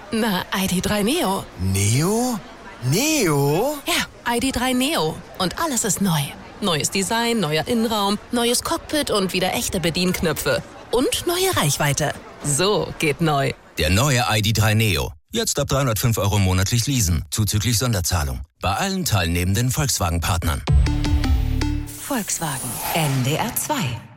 Na, ID.3 Neo. Neo? Neo? Ja, ID.3 Neo. Und alles ist neu. Neues Design, neuer Innenraum, neues Cockpit und wieder echte Bedienknöpfe. Und neue Reichweite. So geht neu. Der neue ID.3 Neo. Jetzt ab 305 € monatlich leasen, zuzüglich Sonderzahlung. Bei allen teilnehmenden Volkswagen-Partnern. Volkswagen. NDR 2.